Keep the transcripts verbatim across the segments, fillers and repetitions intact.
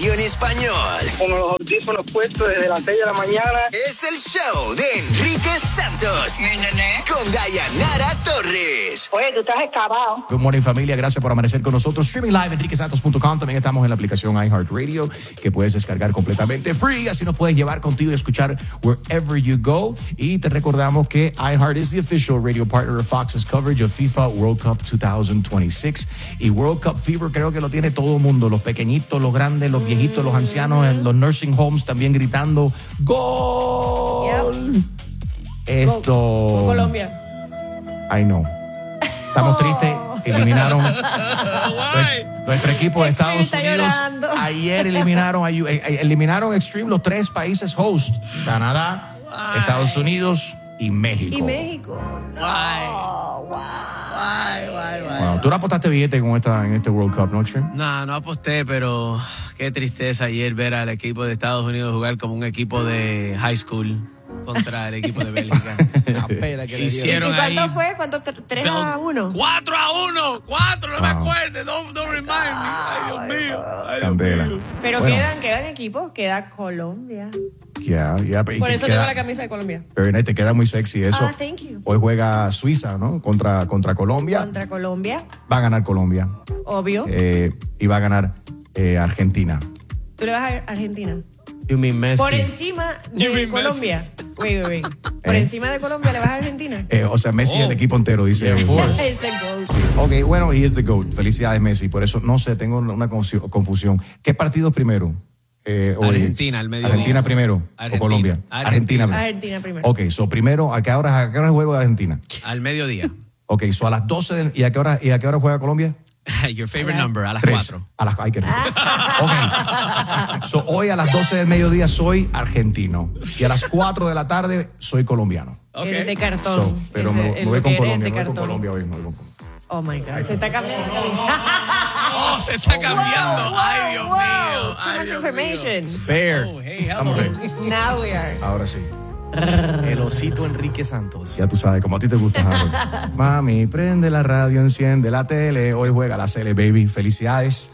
radio en español. Con los audífonos puestos desde las seis de la mañana. Es el show de Enrique Santos. Con Dayanara Torres. Oye, tú estás excavado. Good morning, familia. Gracias por amanecer con nosotros. Streaming live en enrique santos punto com. También estamos en la aplicación iHeartRadio, que puedes descargar completamente free. Así nos puedes llevar contigo y escuchar wherever you go. Y te recordamos que iHeart is the official radio partner of Fox's coverage of FIFA World Cup twenty twenty-six. Y World Cup Fever creo que lo tiene todo el mundo. Los pequeñitos, los grandes, los viejitos, los ancianos, en los nursing homes también gritando ¡Gol! Yep. Esto... Con Colombia. I know. Estamos oh. tristes. Eliminaron nuestro, nuestro equipo de Estados Unidos. Llorando. Ayer eliminaron, eliminaron Extreme los tres países host. Canadá, Why? Estados Unidos y México. Y México. No. Why? Wow. Why, why, why. Wow. Tú no apostaste billete con esta, en este World Cup, ¿no, Extreme? No, no aposté, pero qué tristeza ayer ver al equipo de Estados Unidos jugar como un equipo de high school contra el equipo de Bélgica. La pena que le hicieron. ¿Y cuánto ahí, fue? ¿Cuánto? ¿tres a uno? cuatro a uno. cuatro, no wow. me acuerdo. Don't, don't remind me. Ay, Dios mío. Ay, Dios mío. Pero bueno. quedan, quedan equipos. Queda Colombia. Yeah, yeah, Por eso queda, tengo la camisa de Colombia. Pero te queda muy sexy eso. Ah, thank you. Hoy juega Suiza, ¿no? Contra, contra Colombia. Contra Colombia. Va a ganar Colombia. Obvio. Eh, y va a ganar eh, Argentina. ¿Tú le vas a Argentina? You mean Messi. Por encima de Colombia. Wait, wait, wait. Por eh. encima de Colombia le vas a Argentina. Eh, o sea, Messi oh. es el equipo entero, dice. Yeah, es the GOAT. Sí. Ok, bueno, he is the GOAT. Felicidades, Messi. Por eso, no sé, tengo una confusión. ¿Qué partido es primero? Eh, Argentina, al mediodía. ¿Argentina primero Argentina. o Colombia? Argentina. Argentina. Argentina primero. Ok, so primero, ¿a qué hora, a qué hora es el juego de Argentina? Al mediodía. Ok, so a las doce, de, ¿y a qué hora, y a qué hora juega Colombia? Your favorite number, a las Tres. cuatro. A las, ay, qué rico. Ok, so hoy a las doce del mediodía soy argentino y a las cuatro de la tarde soy colombiano. Okay. Eres de cartón. So, pero Ese, me, me voy con Colombia, me voy con cartón. Colombia hoy. Me voy con Colombia. Oh my God, se está cambiando. Oh, se está cambiando. Wow, wow, Ay, Dios wow. mío. Too Ay, much Dios information. Mío. Bear. Oh, hey, Vamos a ver. Now we are. Ahora sí. El osito Enrique Santos. Ya tú sabes, como a ti te gusta, Harold. Mami, prende la radio, enciende la tele. Hoy juega la Cele, baby. Felicidades.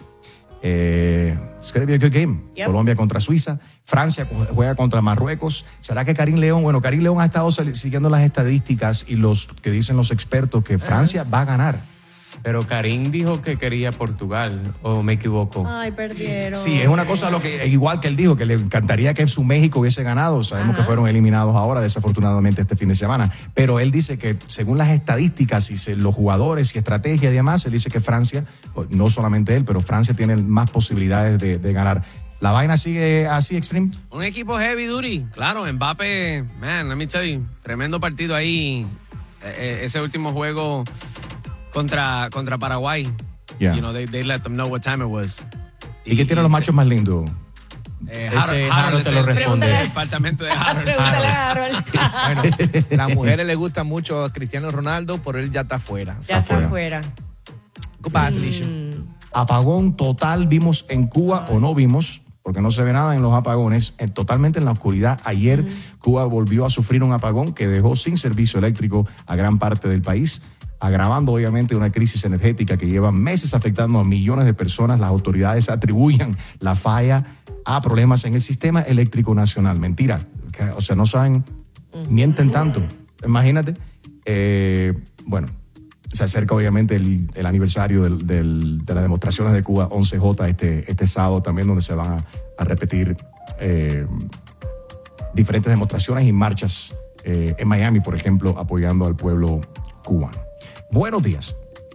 Eh, it's gonna be a good game. Yep. Colombia contra Suiza. Francia juega contra Marruecos. ¿Será que Karim León? Bueno, Karim León ha estado siguiendo las estadísticas y los que dicen los expertos que Francia va a ganar. Pero Karim dijo que quería Portugal, ¿o me equivoco? Ay, perdieron. Sí, es una cosa lo que igual que él dijo, que le encantaría que su México hubiese ganado. Sabemos Ajá. que fueron eliminados ahora, desafortunadamente, este fin de semana. Pero él dice que según las estadísticas y se, los jugadores y estrategia y demás, él dice que Francia, no solamente él, pero Francia tiene más posibilidades de, de ganar. ¿La vaina sigue así, Extreme? Un equipo heavy duty. Claro, Mbappé, man, let me tell you, tremendo partido ahí. Eh, ese último juego contra, contra Paraguay. Yeah. You know, they, they let them know what time it was. ¿Y, ¿Y qué tiene los machos más lindos? Eh, Harold, Harold te lo responde. El departamento de Harold. Pregúntale a Harold. Bueno, las mujeres les gusta mucho a Cristiano Ronaldo, pero él ya está afuera. Ya está afuera. Goodbye, Felicia. Mm. Apagón total vimos en Cuba, o no vimos, porque no se ve nada en los apagones, en, totalmente en la oscuridad. Ayer mm. Cuba volvió a sufrir un apagón que dejó sin servicio eléctrico a gran parte del país, agravando obviamente una crisis energética que lleva meses afectando a millones de personas. Las autoridades atribuyen la falla a problemas en el sistema eléctrico nacional. Mentira, o sea, no saben, mienten tanto. Imagínate, eh, bueno, se acerca obviamente el, el aniversario del, del, de las demostraciones de Cuba once J este, este sábado también, donde se van a, a repetir eh, diferentes demostraciones y marchas eh, en Miami, por ejemplo, apoyando al pueblo cubano. Buenos días.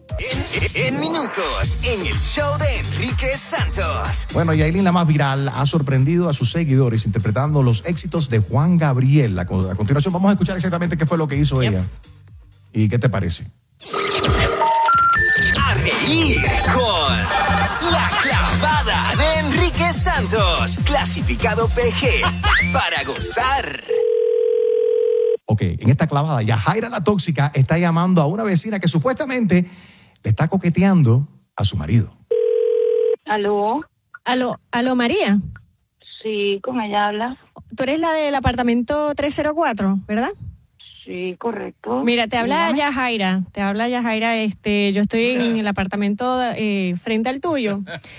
En, en minutos, en el show de Enrique Santos. Bueno, Yailin, la más viral, ha sorprendido a sus seguidores interpretando los éxitos de Juan Gabriel. A, a continuación vamos a escuchar exactamente qué fue lo que hizo yep. ella. ¿Y qué te parece? A reír con La Clavada de Enrique Santos. Clasificado P G para gozar. Ok, en esta clavada, Yajaira la tóxica está llamando a una vecina que supuestamente le está coqueteando a su marido. ¿Aló? ¿Aló, aló María? Sí, con ella habla. Tú eres la del apartamento trescientos cuatro, ¿verdad? Sí, correcto. Mira, te habla Dígame. Yajaira, te habla Yajaira, este, yo estoy en el apartamento eh, frente al tuyo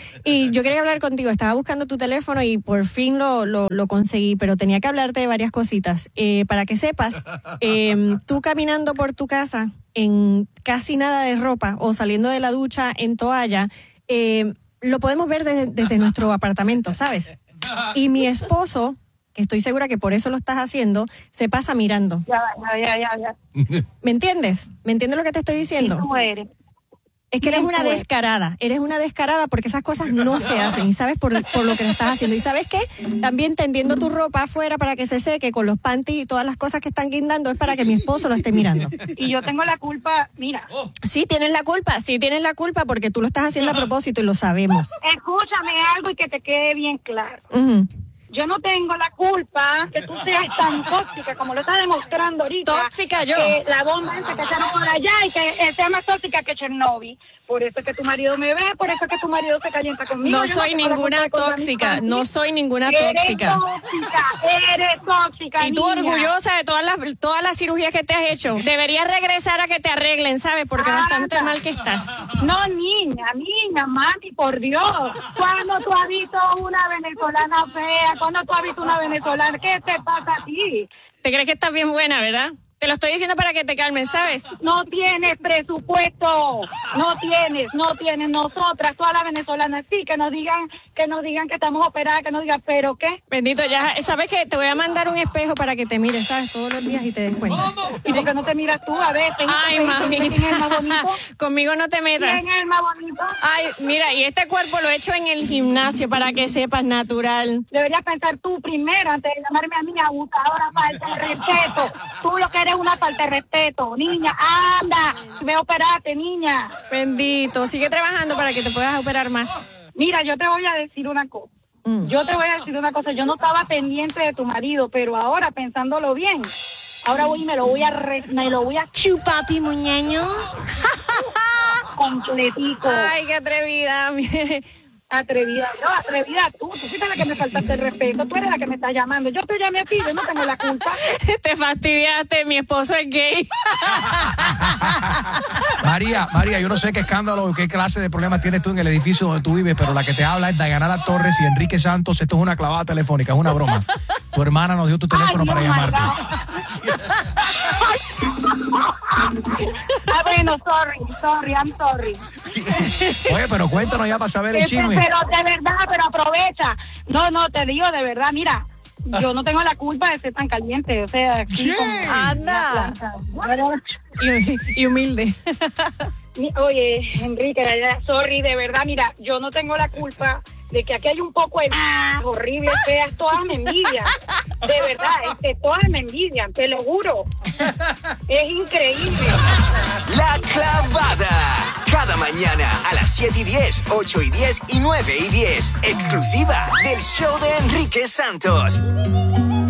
y yo quería hablar contigo, estaba buscando tu teléfono y por fin lo, lo, lo conseguí, pero tenía que hablarte de varias cositas. Eh, para que sepas, eh, tú caminando por tu casa en casi nada de ropa o saliendo de la ducha en toalla, eh, lo podemos ver desde, desde nuestro apartamento, ¿sabes? Y mi esposo, que estoy segura que por eso lo estás haciendo, se pasa mirando. Ya, ya, ya, ya. ya. ¿Me entiendes? ¿Me entiendes lo que te estoy diciendo? ¿Cómo eres? Es que eres ¿Quién una tú eres? descarada, eres una descarada porque esas cosas no se hacen y sabes por, por lo que lo estás haciendo. ¿Y sabes qué? También tendiendo tu ropa afuera para que se seque con los panties y todas las cosas que están guindando es para que mi esposo lo esté mirando. Y yo tengo la culpa, mira. Sí, tienes la culpa, sí tienes la culpa porque tú lo estás haciendo a propósito y lo sabemos. Escúchame algo y que te quede bien claro. Ujú. Yo no tengo la culpa que tú seas tan tóxica como lo estás demostrando ahorita. Tóxica yo. Que la bomba esa que echaron por allá y que eh, sea más tóxica que Chernobyl. Por eso es que tu marido me ve, por eso es que tu marido se calienta conmigo. No Yo soy tengo la ninguna culpa de cosas tóxica, mis no panties. soy ninguna Eres tóxica. tóxica, eres tóxica, Y tú niña. orgullosa de todas las todas las cirugías que te has hecho. Deberías regresar a que te arreglen, ¿sabes? Porque bastante mal que estás. No, niña, niña, mami, por Dios. ¿Cuándo tú has visto una venezolana fea? ¿Cuándo tú has visto una venezolana? ¿Qué te pasa a ti? ¿Te crees que estás bien buena, verdad? Te lo estoy diciendo para que te calmes, ¿sabes? No tienes presupuesto, no tienes, no tienes. Nosotras, todas las venezolanas, sí, que nos digan, que nos digan que estamos operadas, que nos digan, ¿pero qué? Bendito, ya, ¿sabes qué? Te voy a mandar un espejo para que te mires, ¿sabes? Todos los días y te des cuenta. ¿Y por qué no te miras tú? A ver, tengo Ay, ¿quién mamita. es el más bonito? Conmigo no te metas. ¿Quién es el más bonito? Ay, mira, y este cuerpo lo he hecho en el gimnasio para que sepas, natural. Deberías pensar tú primero antes de llamarme a mí abusadora, falta de respeto. Tú lo que eres una falta de respeto. Niña, anda, ve a operarte, niña. Bendito, sigue trabajando para que te puedas operar más. Mira, yo te voy a decir una cosa. Mm. Yo te voy a decir una cosa. Yo no estaba pendiente de tu marido, pero ahora, pensándolo bien, ahora voy y me lo voy a, re, me lo voy a Chupapi muñeño. completico. Ay, qué atrevida. Atrevida, yo, atrevida tú. Tú fuiste la que me faltaste el respeto. Tú eres la que me estás llamando. Yo te llamé a ti, yo no tengo la culpa. Te fastidiaste, mi esposo es gay. María, María, yo no sé qué escándalo, qué clase de problemas tienes tú en el edificio donde tú vives, pero la que te habla es Dayanara Torres y Enrique Santos. Esto es una clavada telefónica, es una broma. Tu hermana nos dio tu teléfono Ay, para oh my llamarte. Ah, bueno, sorry, sorry, I'm sorry. Oye, pero cuéntanos ya para saber el Este, chisme. pero de verdad, pero aprovecha. No, no, te digo de verdad, mira, yo no tengo la culpa de ser tan caliente, o sea, aquí Sí. como Anda. una planta. Y, y humilde. Mi- Oye, Enrique, de verdad, sorry, de verdad, mira, yo no tengo la culpa de que aquí hay un poco de horrible, feas, todas me envidian. De verdad, este, todas me envidian, te lo juro. Es increíble. La Clavada. Cada mañana a las siete y diez, ocho y diez y nueve y diez. Exclusiva del show de Enrique Santos.